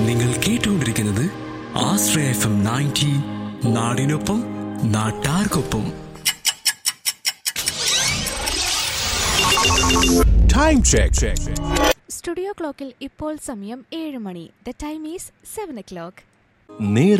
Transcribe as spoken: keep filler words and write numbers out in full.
നിങ്ങൾ കേട്ടുകൊണ്ടിരിക്കുന്നത് ആശ്രയ F M ninety, നാടിനൊപ്പം നാട്ടാർക്കൊപ്പം. Time check. സ്റ്റുഡിയോ ക്ലോക്കിൽ ഇപ്പോൾ സമയം ഏഴ് മണി. The time is seven O clock.